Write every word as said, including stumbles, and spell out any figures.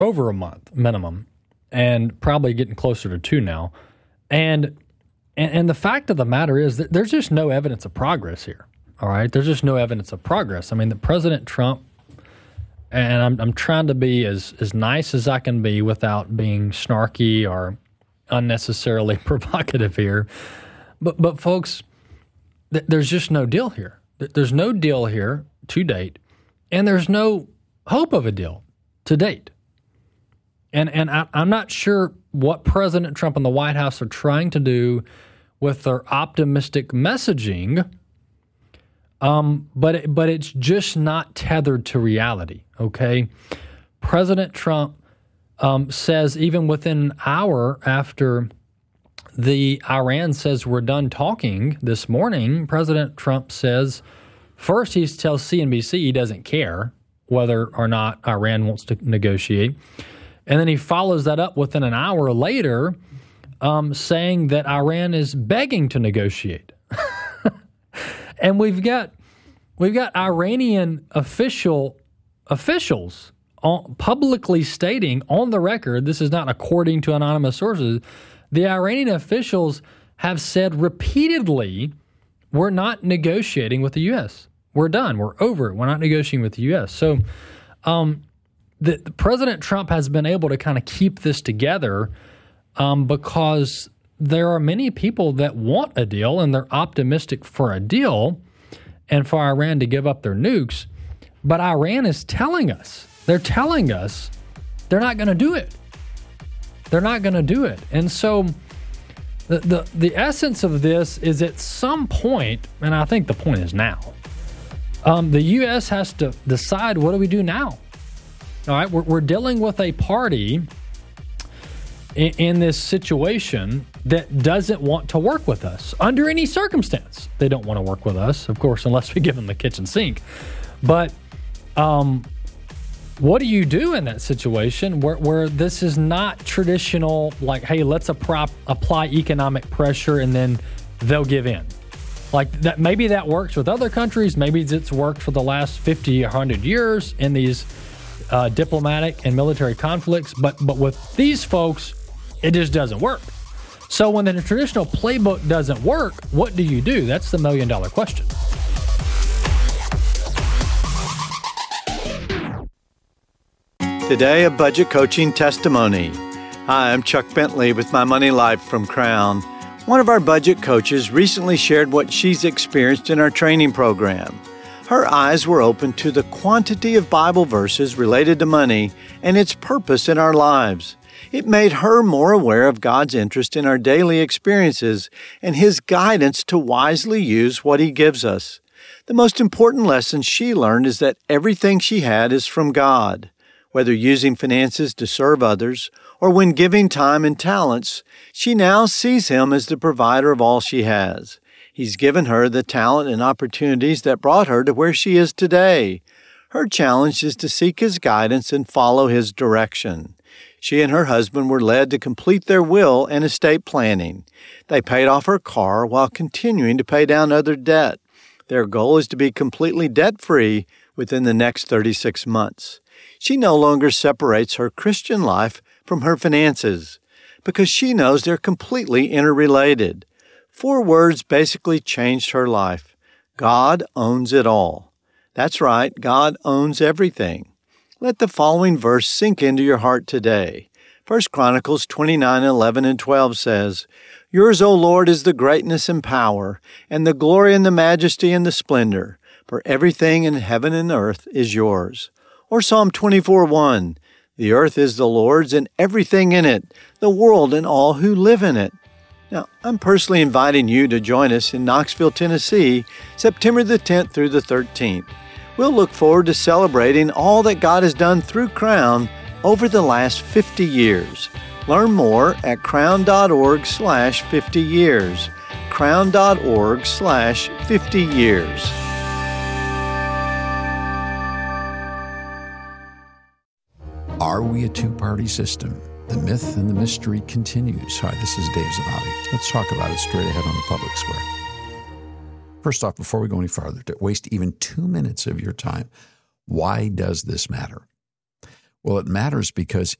over a month minimum, and probably getting closer to two now. And and, and the fact of the matter is that there's just no evidence of progress here. All right, there's just no evidence of progress. I mean, the President Trump, and I'm I'm trying to be as as nice as I can be without being snarky or unnecessarily provocative here. But but folks, th- there's just no deal here. There's no deal here to date, and there's no hope of a deal to date. And and I, I'm not sure what President Trump and the White House are trying to do with their optimistic messaging, um, but it, but it's just not tethered to reality. Okay, President Trump um, says even within an hour after the Iran says we're done talking this morning, President Trump says first he tells C N B C he doesn't care whether or not Iran wants to negotiate. And then he follows that up within an hour later um, saying that Iran is begging to negotiate. And we've got we've got Iranian official officials on, publicly stating on the record, this is not according to anonymous sources, the Iranian officials have said repeatedly, we're not negotiating with the U S. We're done. We're over it. We're not negotiating with the U S. So um, the, the President Trump has been able to kind of keep this together um, because there are many people that want a deal and they're optimistic for a deal and for Iran to give up their nukes. But Iran is telling us, they're telling us they're not going to do it. They're not going to do it. And so the, the the essence of this is at some point, and I think the point is now, um, the U S has to decide, what do we do now? All right, we're, we're dealing with a party in, in this situation that doesn't want to work with us under any circumstance. They don't want to work with us, of course, unless we give them the kitchen sink. But um, what do you do in that situation where, where this is not traditional, like, hey, let's apply, apply economic pressure and then they'll give in? Like that, maybe that works with other countries. Maybe it's worked for the last fifty, one hundred years in these uh, diplomatic and military conflicts. But but with these folks, it just doesn't work. So when the traditional playbook doesn't work, what do you do? That's the million dollar question. Today, a budget coaching testimony. Hi, I'm Chuck Bentley with My Money Life from Crown. One of our budget coaches recently shared what she's experienced in our training program. Her eyes were opened to the quantity of Bible verses related to money and its purpose in our lives. It made her more aware of God's interest in our daily experiences and His guidance to wisely use what He gives us. The most important lesson she learned is that everything she had is from God. Whether using finances to serve others or when giving time and talents, she now sees Him as the provider of all she has. He's given her the talent and opportunities that brought her to where she is today. Her challenge is to seek His guidance and follow His direction. She and her husband were led to complete their will and estate planning. They paid off her car while continuing to pay down other debt. Their goal is to be completely debt-free within the next thirty-six months. She no longer separates her Christian life from her finances because she knows they're completely interrelated. Four words basically changed her life. God owns it all. That's right, God owns everything. Let the following verse sink into your heart today. First Chronicles twenty-nine, eleven and twelve says, Yours, O Lord, is the greatness and power, and the glory and the majesty and the splendor, for everything in heaven and earth is yours. Or Psalm twenty-four, one, The earth is the Lord's and everything in it, the world and all who live in it. Now, I'm personally inviting you to join us in Knoxville, Tennessee, September the tenth through the thirteenth. We'll look forward to celebrating all that God has done through Crown over the last fifty years. Learn more at crown.org slash 50 years. crown.org slash 50 years. Are we a two-party system? The myth and the mystery continues. Hi, this is Dave Zanotti. Let's talk about it straight ahead on the Public Square. First off, before we go any farther, to waste even two minutes of your time, why does this matter? Well, it matters because